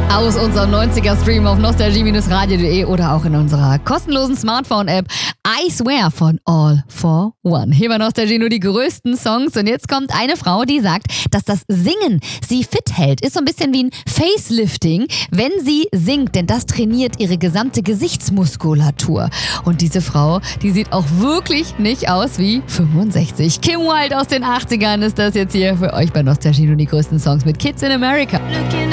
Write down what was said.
Aus unserem 90er-Stream auf nostalgie-radio.de oder auch in unserer kostenlosen Smartphone-App I Swear von All for One. Hier bei Nostalgie nur die größten Songs und jetzt kommt eine Frau, die sagt, dass das Singen sie fit hält. Ist so ein bisschen wie ein Facelifting, wenn sie singt, denn das trainiert ihre gesamte Gesichtsmuskulatur. Und diese Frau, die sieht auch wirklich nicht aus wie 65. Kim Wilde aus den 80ern ist das jetzt hier für euch bei Nostalgie nur die größten Songs mit Kids in America.